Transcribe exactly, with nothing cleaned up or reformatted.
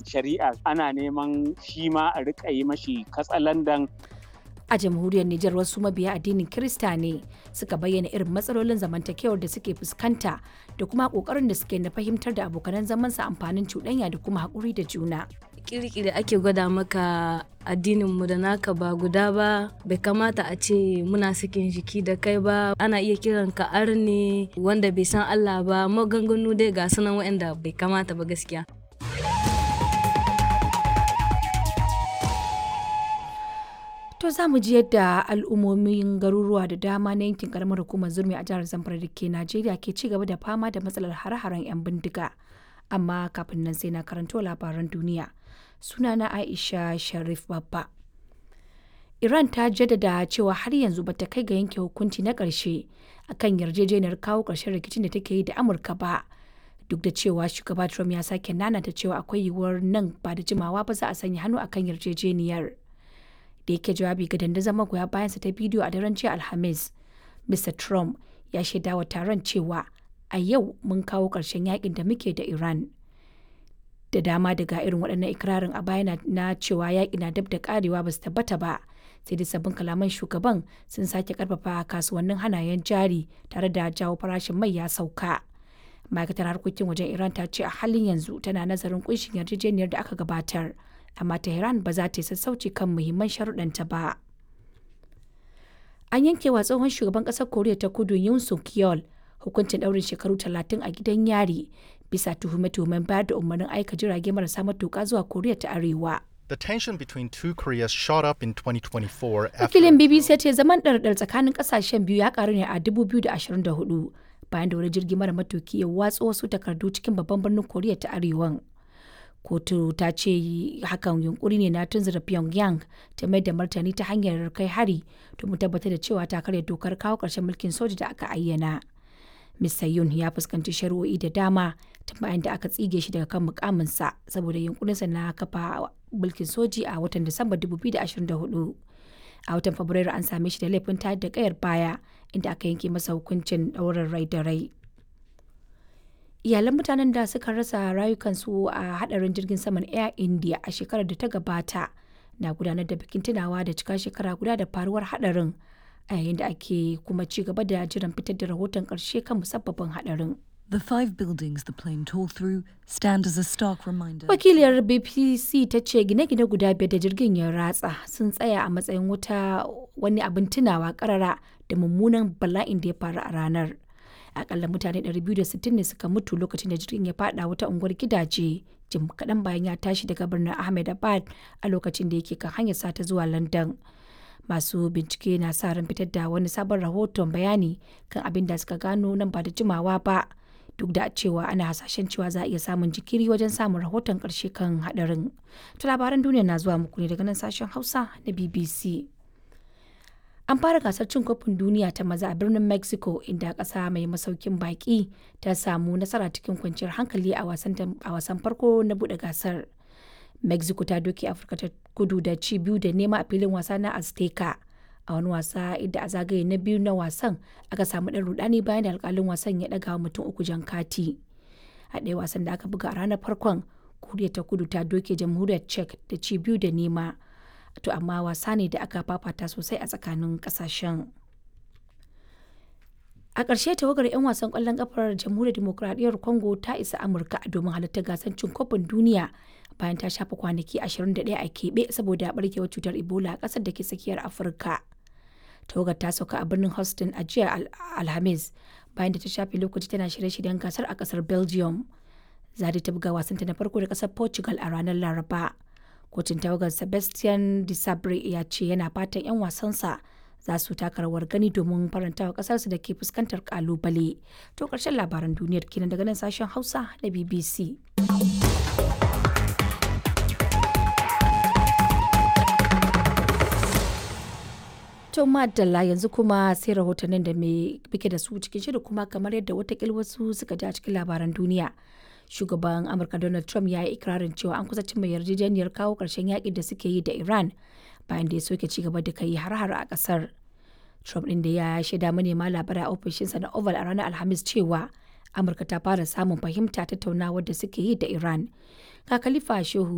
shari'a ana neman shi ma a riƙa yi mashi katsalandan. A jamhuriyar Nijar wasu mabiya addinin Kirista ne suka bayyana irin matsalolin zamantakewar da suke fuskanta da kuma kokarin da suke na fahimtar da abokanan zamansa amfanin cuɗanya da kuma haƙuri da juna. Kirkiri ake gwada maka addininmu da naka ba guda ba, bai kamata a ce muna sakin jiki da kai ba, ana iya kiran ka arne wanda bai san Allah ba, maganganu dai ga sunan waɗanda bai kamata ba gaskiya. To za mu ji yadda al'ummomin garuruwa da dama na yankin karamar hukumar Zurmi a jihar Zamfara da ke Najeriya ke ci gaba da fama da matsalar hare-haren 'yan bindiga. Amma kafin nan sai na karanto labaran duniya. Sunana Aisha Sharif Babba. Iran ta jaddada cewa har yanzu bata kai ga yanke hukunci na ƙarshe akan yarjejeniyar kawo ƙarshen rikicin da take yi da Amurka ba. Duk da cewa shugaba Trump ya sake nanata cewa akwai yiwuwar nan ba da jimawa ba za a sanya hannu akan yarjejeniyar. Da yake jawabi ga dandazon magoya bayansa ta bidiyo a daren jiya Alhamis, Mr. Trump ya shaida wa taron cewa a yau mun kawo ƙarshen yakin da muke da Iran. Da dama daga irin waɗannan ikirarin a baya na cewa yaƙi na dab da ƙarewa ba su tabbata ba, sai dai sabbin kalaman shugaban sun sake ƙarfafa kasuwannin hannayen jari tare da jawo farashin mai ya sauka. Ma'aikatar harkokin wajen Iran ta ce a halin yanzu tana nazarin ƙunshin yarjejeniyar da aka gabatar. Amma Tehran ba za ta yi sassauci kan muhimman sharuɗanta ba. An yanke wa tsohon shugaban ƙasar Koriya ta Kudu Yoon Suk Yeol hukuncin ɗaurin shekaru talatin a gidan yari bisa tuhume-tuhumen bayar da umarnin aika jirage marasa matuƙa zuwa Koriya ta Arewa. The tension between two Koreas shot up in twenty twenty-four after... Wakilin B B C ya ce zaman ɗarɗar tsakanin ƙasashen biyu ya ƙaru ne a dubu biyu da ashirin da hudu bayan da wani jirgi mara matuƙi ya watso wasu takardu cikin babban birnin Koriya ta Arewan. Kotu ta ce hakan yunkuri ne na tunzura Pyongyang ta mai da martani ta hanyar kai hari domin tabbatar da cewa ta karya dokar kawo ƙarshen mulkin soja da aka ayyana. Mr. Yoon ya fuskanci shari'o'i da dama tun bayan da aka tsige shi daga kan mukaminsa saboda yunkurinsa na kafa mulkin soji a watan Disamba dubu biyu da ashirin da hudu. A watan Fabrairu an same shi da laifin tayar da kayar baya inda aka yanke masa hukuncin ɗaurin rai da rai. Iyalan mutanen da suka rasa rayukansu a hadarin jirgin saman Air India a shekarar da ta gabata na gudanar da bikin tunawa da cika shekara guda da faruwar hadarin a yayin da ake kuma ci gaba da jiran fitar da rahoton karshe kan musabbabin hadarin. The five buildings the plane tore through stand as a stark reminder. Wakiliyar B B C ta ce gine-gine guda biyar da jirgin ya ratsa sun tsaya a matsayin wata wani abin tunawa karara da mummunan bala'in da ya faru a ranar. Akalla mutane ɗari biyu da sittin ne suka mutu lokacin da jirgin ya fada wata unguwar gidaje jim kaɗan bayan ya tashi daga birnin Ahmedabad a lokacin da yake kan hanyar sata zuwa London. Masu bincike na sa ran fitar da wani sabon rahoton bayani kan abin da suka gano nan ba da jimawa ba, duk da cewa ana hasashen cewa za a iya samun jikiri wajen samun rahoton ƙarshe kan haɗarin. To labaran duniya na zuwa muku ne daga nan sashen Hausa na B B C. An fara gasar cin kofin duniya ta maza a birnin Mexico inda ƙasa mai masaukin baƙi ta samu nasara cikin kwanciyar hankali a wasan farko na buɗe gasar. Mexico ta doke Afirka ta kudu da ci biyu da nema a filin wasa na Azteca a wani wasa inda a zagaye na biyu na wasan aka samu ɗan rudani bayan da alƙalin wasan ya ɗaga wa mutum uku jan kati. A ɗaya wasan da aka buga a ranar farkon, Koriya ta kudu ta doke Jamhuriyar Czech da ci biyu da nema. To amma wasa ne da aka fafata sosai a tsakanin kasashen. A ƙarshe tawagar 'yan wasan ƙwallon ƙafar Jamhuriyar Dimokuraɗiyyar Congo ta isa Amurka domin halartar gasar cin kofin duniya bayan ta shafa kwanaki ashirin da ɗaya a keɓe saboda ɓarkewar cutar Ebola a ƙasar da ke tsakiyar Afirka. Tawagar ta sauka a birnin Houston a jiya Alhamis bayan da ta shafe lokaci tana shirye-shiryen gasar a ƙasar Belgium. Zari ta buga wasanta na farko da ƙasar Portugal a ranar Laraba. Kocin tawagar Sebastian Desabre ya ce yana fatan 'yan wasansa za su taka rawar gani domin farantawa kasarsu da ke fuskantar kalubale. To karshen labaran duniyar kenan daga nan sashen Hausa na B B C. To madalla yanzu kuma sai rahotannin da mai bike da su cikin shirin kuma kamar yadda watakil wasu suka ji a cikin labaran duniya. Shugaban Amurka Donald Trump ya yi ikirarin cewa an kusa cimma yarjejeniyar kawo ƙarshen yakin da suke yi da Iran bayan da ya soke ci gaba da kai har-har a ƙasar. Trump ɗin da ya shaida manema labarai a ofishinsa na Oval a ranar Alhamis cewa Amurka ta fara samun fahimta tattaunawar da suke yi da Iran. Ga Khalifa Shehu